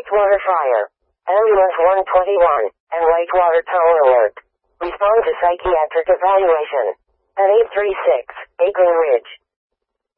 wastewater fire. Ambulance 121, and wastewater tower alert. Respond to psychiatric evaluation. At 836, Acorn Ridge.